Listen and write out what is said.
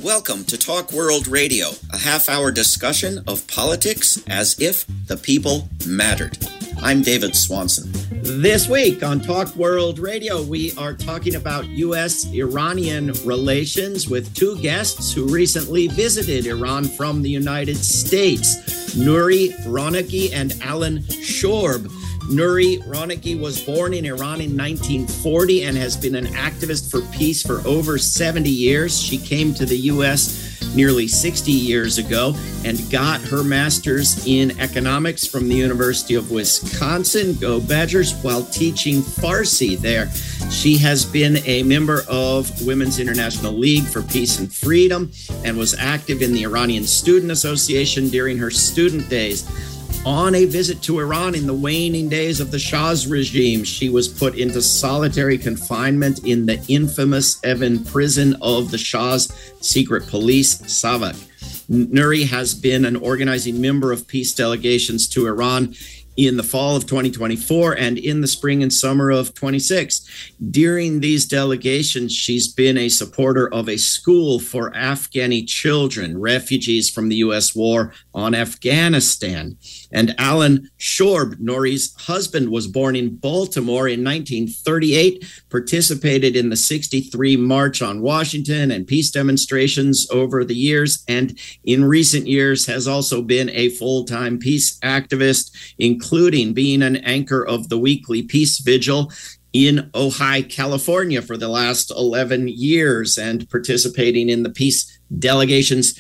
Welcome to Talk World Radio, a half-hour discussion of politics as if the people mattered. I'm David Swanson. This week on Talk World Radio, we are talking about U.S.-Iranian relations with two guests who recently visited Iran from the United States, Nouri Roneiki and Alan Shorb. Nouri Roneiki was born in Iran in 1940 and has been an activist for peace for over 70 years. She came to the U.S. nearly 60 years ago and got her master's in economics from the University of Wisconsin, Go Badgers, while teaching Farsi there. She has been a member of Women's International League for Peace and Freedom and was active in the Iranian Student Association during her student days. On a visit to Iran in the waning days of the Shah's regime, she was put into solitary confinement in the infamous Evin prison of the Shah's secret police, Savak. Nouri has been an organizing member of peace delegations to Iran in the fall of 2024 and in the spring and summer of 26. During these delegations, she's been a supporter of a school for Afghani children, refugees from the U.S. war on Afghanistan. And Alan Shorb, Nouri's husband, was born in Baltimore in 1938, participated in the 63 March on Washington and peace demonstrations over the years, and in recent years has also been a full-time peace activist, including being an anchor of the weekly Peace Vigil in Ojai, California for the last 11 years and participating in the peace delegations